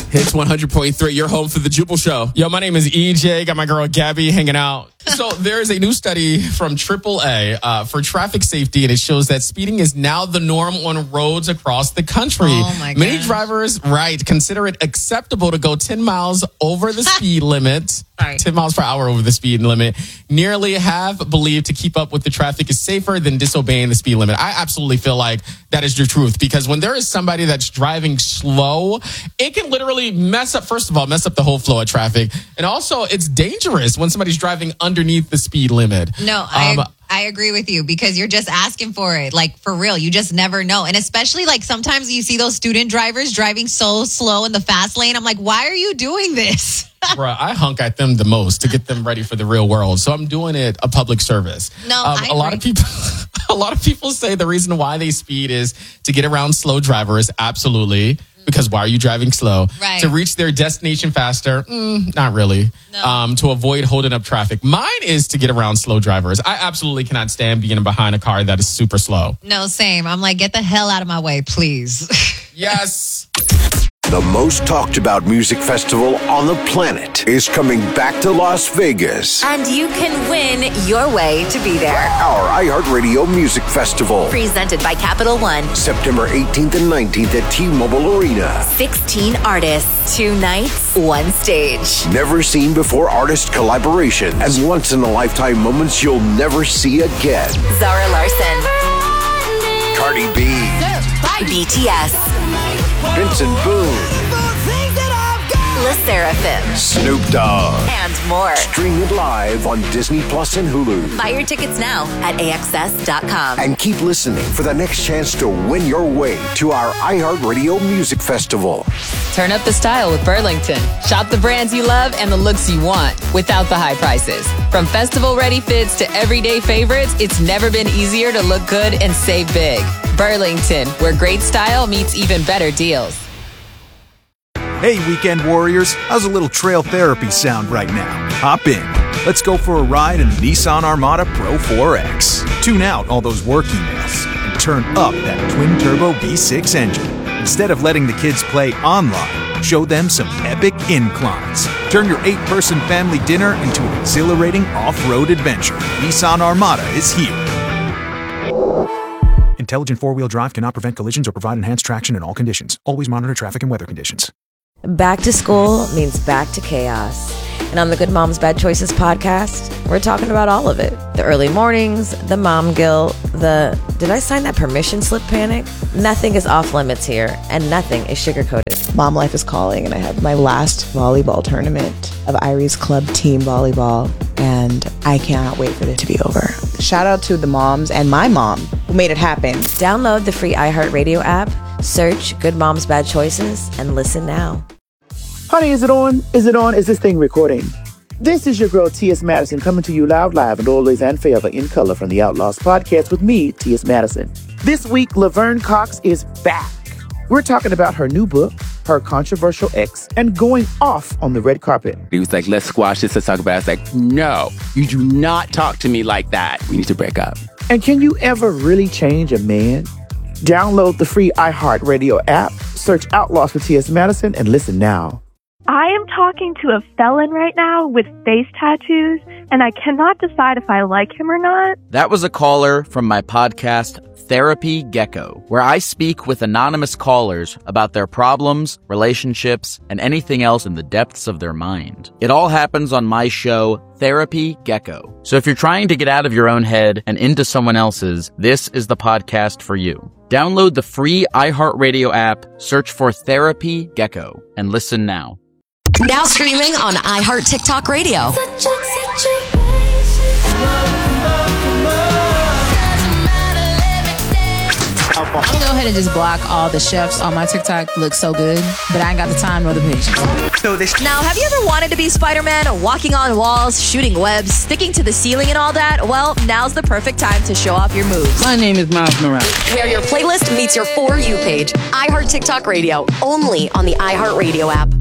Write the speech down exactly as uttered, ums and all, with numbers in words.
Hits one hundred point three, your home for the Jubal Show. Yo, my name is E J. Got my girl Gabby hanging out. So there is a new study from triple A uh, for traffic safety, and it shows that speeding is now the norm on roads across the country. Oh my God. Many drivers, right, consider it acceptable to go ten miles over the speed limit. Sorry. ten miles per hour over the speed limit. Nearly half believe to keep up with the traffic is safer than disobeying the speed limit. I absolutely feel like that is the truth, because when there is somebody that's driving slow, it can literally mess up, first of all, mess up the whole flow of traffic. And also, it's dangerous when somebody's driving underneath the speed limit. No, I Um, I agree with you, because you're just asking for it. Like, for real, you just never know. And especially, like, sometimes you see those student drivers driving so slow in the fast lane. I'm like, why are you doing this? Bruh, I hunk at them the most to get them ready for the real world. So I'm doing it a public service. No, um, I a lot of agree. people, a lot of people say the reason why they speed is to get around slow drivers. Absolutely. Because why are you driving slow? Right. To reach their destination faster? Mm, not really. No. Um, to avoid holding up traffic. Mine is to get around slow drivers. I absolutely cannot stand being behind a car that is super slow. No, same. I'm like, get the hell out of my way, please. Yes. The most talked about music festival on the planet is coming back to Las Vegas. And you can win your way to be there. Our iHeartRadio Music Festival. Presented by Capital One. September eighteenth and nineteenth at T-Mobile Arena. sixteen artists, two nights, one stage. Never seen before artist collaboration and once in a lifetime moments you'll never see again. Zara Larson. Cardi B. B T S. Vincent Boone. Le Seraphim. Snoop Dogg. And more. Stream it live on Disney Plus and Hulu. Buy your tickets now at A X S dot com. And keep listening for the next chance to win your way to our iHeartRadio Music Festival. Turn up the style with Burlington. Shop the brands you love and the looks you want without the high prices. From festival-ready fits to everyday favorites, it's never been easier to look good and save big. Burlington, where great style meets even better deals. Hey, weekend warriors, how's a little trail therapy sound right now? Hop in. Let's go for a ride in the Nissan Armada Pro four X. Tune out all those work emails and turn up that twin-turbo V six engine. Instead of letting the kids play online, show them some epic inclines. Turn your eight-person family dinner into an exhilarating off-road adventure. Nissan Armada is here. Intelligent four-wheel drive cannot prevent collisions or provide enhanced traction in all conditions. Always monitor traffic and weather conditions. Back to school means back to chaos. And on the Good Moms Bad Choices podcast, we're talking about all of it. The early mornings, the mom guilt, the did I sign that permission slip panic? Nothing is off limits here, and nothing is sugar-coated. Mom life is calling, and I have my last volleyball tournament of Irie's Club Team Volleyball, and I cannot wait for it to be over. Shout out to the moms and my mom who made it happen. Download the free iHeartRadio app, search Good Moms Bad Choices, and listen now. Honey, is it on? Is it on? Is this thing recording? This is your girl, T S. Madison, coming to you loud, live, and always and forever in color from the Outlaws podcast with me, T S. Madison. This week, Laverne Cox is back. We're talking about her new book, her controversial ex, and going off on the red carpet. He was like, let's squash this, let's talk about it. I was like, no, you do not talk to me like that. We need to break up. And can you ever really change a man? Download the free iHeartRadio app, search Outlaws for T S. Madison, and listen now. I am talking to a felon right now with face tattoos, and I cannot decide if I like him or not. That was a caller from my podcast, Therapy Gecko, where I speak with anonymous callers about their problems, relationships, and anything else in the depths of their mind. It all happens on my show, Therapy Gecko. So if you're trying to get out of your own head and into someone else's, this is the podcast for you. Download the free iHeartRadio app, search for Therapy Gecko, and listen now. Now streaming on iHeart TikTok Radio. I'm gonna go ahead and just block all the chefs on my TikTok. Looks so good, but I ain't got the time nor the patience. Now, have you ever wanted to be Spider-Man, walking on walls, shooting webs, sticking to the ceiling and all that? Well, now's the perfect time to show off your moves. My name is Miles Morales. Where your playlist meets your For You page. iHeart TikTok Radio, only on the iHeart Radio app.